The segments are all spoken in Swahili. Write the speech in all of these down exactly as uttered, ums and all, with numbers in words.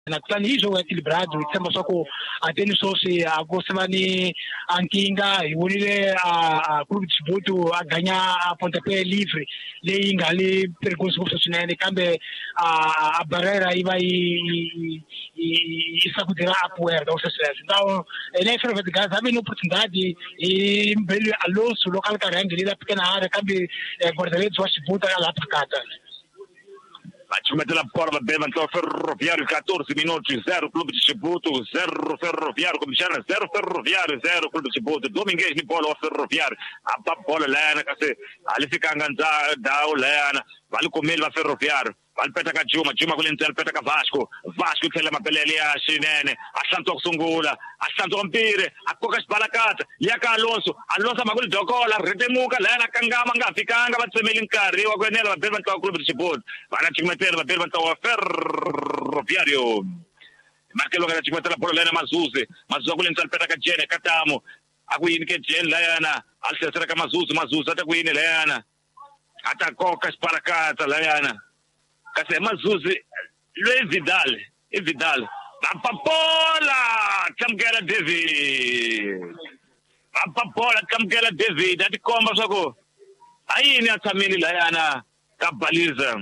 na kutani hii jogo equilibrado itsemba só ku ateni sosi agosevani ankinga iwonile a clube de Chibuto a ganhar a pontapé livre leyi ngali percurso kufuncionando kambe a barreira iba e isakudira a puerta ou seja então ele foi de gás havia oportunidade e belo Alonso local caranga ali da pequena área kambe guarda-redes do Chibuto lá para cá. Vai meter a bola bem, então Ferroviário catorze minutos, zero Clube de Chibuto, zero Ferroviário, como chama, zero Ferroviário, zero Clube de Chibuto, Domingues de bola Ferroviário, a bola Lena, que ali fica enganada, dá o Lena, vale comer o Ferroviário. Alpeta ka Juma, Juma kulinti alpeta ka Vasco, Vasco tela mapelele ya Shinene, Ashanto kusungula, Ashanto mpire, akoka sibalakata, yaka Alonso, Alonso maguli dokola, retemuka, lana kangama ngafikanga batsemeli nkari, wakwenela babeli bantawa Clube de Chibuto, bana chikmetela babeli bantawa Ferroviário. Markelo ngana chikmetela polo lena Mazuzi, Mazuzi kulinti alpeta ka Jene, Katamo, akuyini ke Jene lana, alsesera ka Mazuzi, Mazuzi ata kuyini lana, ata koka sibalakata lana. Kasi Mazuzi, lo é Vidal, é Vidal. Papola, Camquera David. Papola, Camquera David. Ati komba soko. Aí ni atamini la yana kabaliza.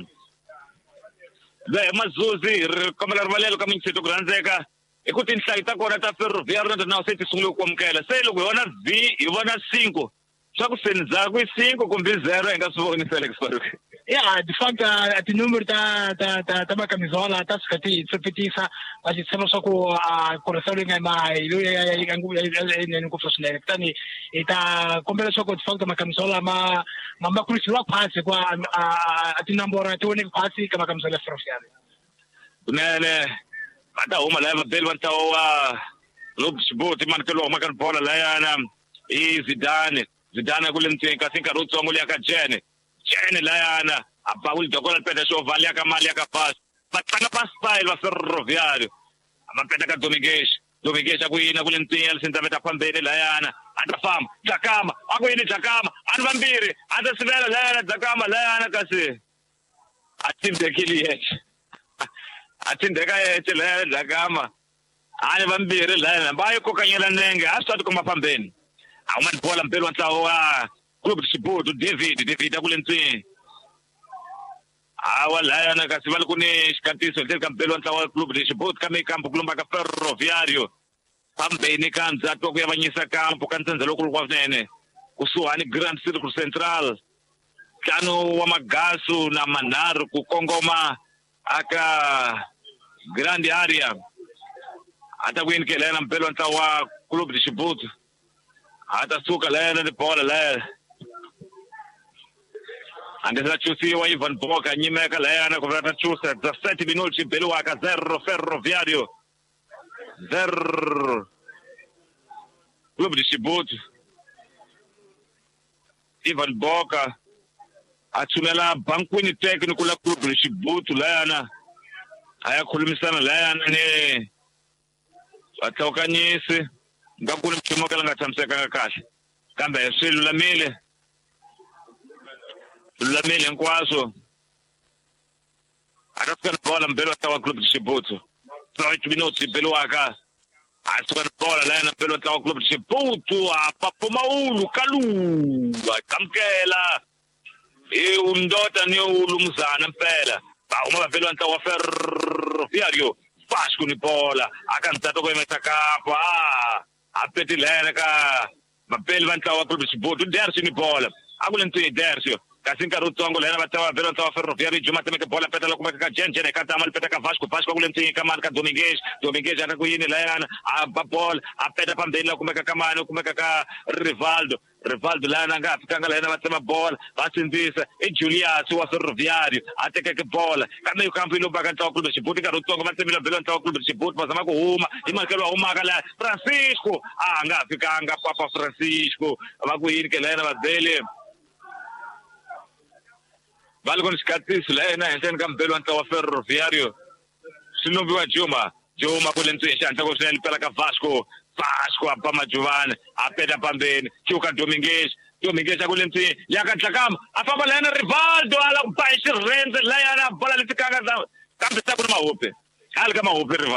Zé Mazuzi, como ela valeu o caminho do Granzeca. Ikuti insaita kona ta Ferroviário na não sei se sulu como kela. Sei lo gona vi, eu vou na cinco. Só que senza com cinco com zero ainda sou ni Felix Faruq. Yeah, de facto, o número da da da da camisola está escrito, repetissa, mas estamos só com a correção de mais, ele é ele é não funciona, então está como só com de facto uma camisola, mas mas uma coisa lá passa com a a a tinambora tu nem passa com a camisola Ferroviário. Né né, ada uma leva belo então a Clube de Chibuto, man que logo makan bola lá na e Zidane, Zidane kulentenga assim caruto mulher ka Jene. Jene la yana abaul dokola peda so valia ka mali ka pass batanga pass style wa Ferroviário amapeda ka Domingues Domingues akuyina kulentinga lisinta beta phambene la yana anda fam Jakama akuyini Jakama anvambiri anda sivela la yana Jakama la yana kasi atinde kiliye atinde ka yeche la yana Jakama ani vambiri la yana bayo kokanyela nenge asatu kuma phambene awuman bola mpelo ntlawa Clube de Chibuto, David, David akulentsini. Awa la yana kasi vale kuni xikatiso del campelo ntlawa Clube de Chibuto kame campo kulumba ka Ferroviário. Pambeni kanza to kuyavanyisa campo kantsandza lokulu kwavnene. Kusuhani Grand Circle Central. Kano wa Magasu na Manaro ku Kongoma aka grande área. Ata kwini ke lena mpelo ntlawa Clube de Chibuto. Ata suka lena de bola lena. Andesa chusi wa Ivan Boca nyimeka la yana kuvrata chusa dezessete minutos pelo aka zero Ferroviário zero Clube de Chibuto. Ivan Boca athumela bankwini técnico la Clube de Chibuto la yana ayakhulumisana la yana ne athokanyisi ngakuni mchimo kala ngathamseka kahle kambe swilulamile Lulamile nkwaso atafika bola mbele wa Clube de Chibuto oito minutos pelo aka atafika bola lá na pelo wa Clube de Chibuto papo maulu kalu kamkela e undota ni ulumzana mpela ba uma pelo wa Ferroviário Vasco ni bola akantato ko imetakapo ah apetilena ka mapelo wa Clube de Chibuto Dersi ni bola akulentini Dersi Kasin karutongo lena batawa velo tawa Ferroviário Juma teme ke bola peta lokuma ka Jene ne kata mal peta ka Vasco Vasco kulentinga kaman ka Domingues Domingues ana kuyini lena a ball a peta pambela kuma ka kamano kuma ka Rivaldo Rivaldo lana nga fikanga lena batema bola basindisa e Julius wa Ferroviário ateke ke bola kama yo campo ilo baka tawa Clube de Chibuto karutongo matemela velo tawa Clube de Chibuto bazama ko huma imakelo huma kala Francisco ah nga fikanga papa Francisco abakuyini ke lena badele Vale con scattis lena enten campelo anta Ferroviário Sinubi wa Juma Juma kulentsini anta ko sen pela ka Vasco Vasco apama Giovanni apeda pambeni chuka Domingues Domingues akulentsini yaka Jakama afamba lena Rivaldo ala baixi renze la yana bola litikanga kambe sa kuna mahope alga mahope Rivaldo